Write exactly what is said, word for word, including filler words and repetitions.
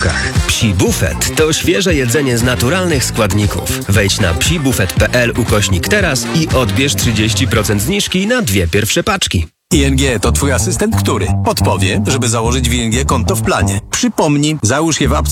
paczkach. Psi Bufet to świeże jedzenie z naturalnych składników. Wejdź na psibufet.pl ukośnik teraz i odbierz trzydzieści procent zniżki na dwie pierwsze paczki. I N G to twój asystent, który podpowie, żeby założyć w I N G konto w planie. Przypomni, załóż je w apce